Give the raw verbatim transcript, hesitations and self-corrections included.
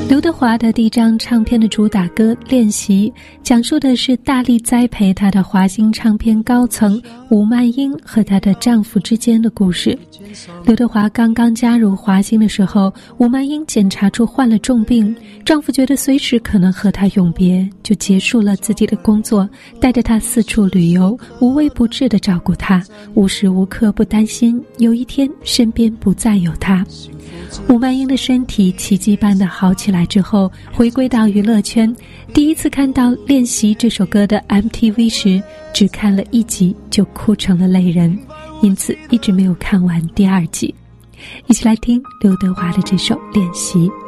刘德华的第一张唱片的主打歌《练习》讲述的是大力栽培她的华星唱片高层吴曼英和她的丈夫之间的故事。刘德华刚刚加入华星的时候，吴曼英检查出患了重病，丈夫觉得随时可能和她永别，就结束了自己的工作，带着她四处旅游，无微不至地照顾她，无时无刻不担心有一天身边不再有她。吴曼英的身体奇迹般的好起来之后，回归到娱乐圈，第一次看到《练习》这首歌的 M T V 时，只看了一集就哭成了泪人，因此一直没有看完第二集。一起来听刘德华的这首《练习》。